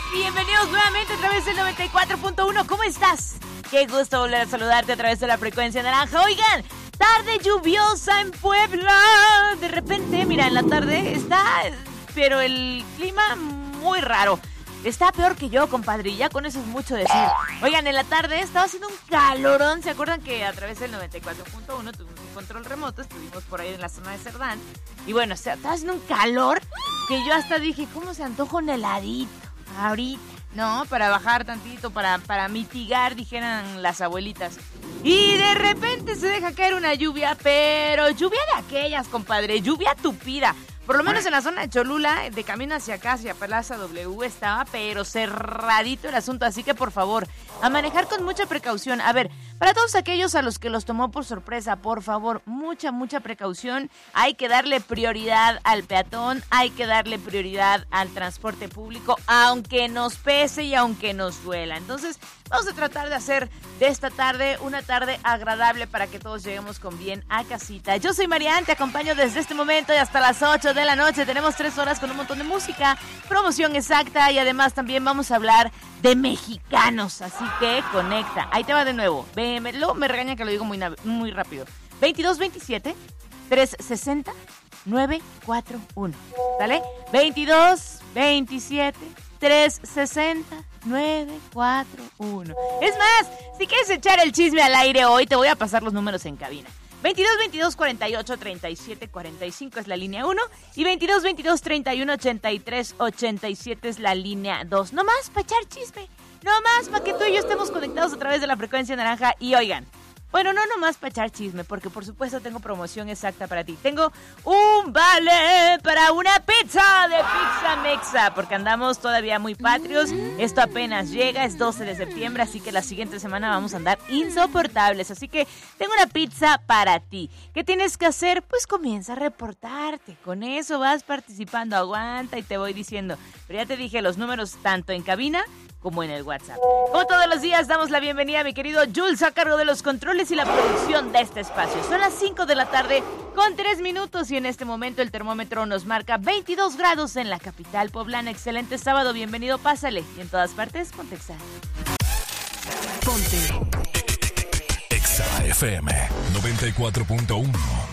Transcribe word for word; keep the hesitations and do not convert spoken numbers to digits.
Bienvenidos nuevamente a través del noventa y cuatro punto uno. ¿Cómo estás? Qué gusto volver a saludarte a través de la frecuencia naranja. Oigan, tarde lluviosa en Puebla. De repente, mira, en la tarde está, pero el clima muy raro. Está peor que yo, compadre, y ya con eso es mucho decir. Oigan, en la tarde estaba haciendo un calorón. ¿Se acuerdan que a través del noventa y cuatro punto uno tuvimos un control remoto? Estuvimos por ahí en la zona de Cerdán. Y bueno, o sea, estaba haciendo un calor que yo hasta dije, ¿cómo se antoja un heladito ahorita? ¿No? Para bajar tantito, para, para mitigar, dijeran las abuelitas. Y de repente se deja caer una lluvia, pero lluvia de aquellas, compadre, lluvia tupida. Por lo menos en la zona de Cholula, de camino hacia acá, hacia Plaza W, estaba, pero cerradito el asunto. Así que, por favor, a manejar con mucha precaución. A ver, para todos aquellos a los que los tomó por sorpresa, por favor, mucha, mucha precaución. Hay que darle prioridad al peatón, hay que darle prioridad al transporte público, aunque nos pese y aunque nos duela. Entonces, vamos a tratar de hacer de esta tarde una tarde agradable para que todos lleguemos con bien a casita. Yo soy Marian, te acompaño desde este momento y hasta las ocho de la noche. Tenemos tres horas con un montón de música, promoción exacta y además también vamos a hablar de mexicanos. Así que conecta. Ahí te va de nuevo. Ve, me, luego me regaña que lo digo muy, muy rápido. veintidós veintisiete, trescientos sesenta, novecientos cuarenta y uno. ¿Sale? veintidós veintisiete, trescientos sesenta, novecientos cuarenta y uno. Es más, si quieres echar el chisme al aire hoy, te voy a pasar los números en cabina. veintidós veintidós cuarenta y ocho treinta y siete cuarenta y cinco es la línea uno y veintidós veintidós treinta y uno ochenta y tres ochenta y siete es la línea dos. No más para echar chisme, no más para que tú y yo estemos conectados a través de la frecuencia naranja. Y oigan, bueno, no nomás para echar chisme, porque por supuesto tengo promoción exacta para ti. Tengo un vale para una pizza de Pizza Mexa, porque andamos todavía muy patrios. Esto apenas llega, es doce de septiembre, así que la siguiente semana vamos a andar insoportables. Así que tengo una pizza para ti. ¿Qué tienes que hacer? Pues comienza a reportarte. Con eso vas participando, aguanta y te voy diciendo. Pero ya te dije los números tanto en cabina como en el WhatsApp. Como todos los días, damos la bienvenida a mi querido Jules a cargo de los controles y la producción de este espacio. Son las cinco de la tarde con tres minutos y en este momento el termómetro nos marca veintidós grados en la capital poblana. Excelente sábado, bienvenido, pásale. Y en todas partes, ponte Exa. Ponte Exa F M noventa y cuatro punto uno.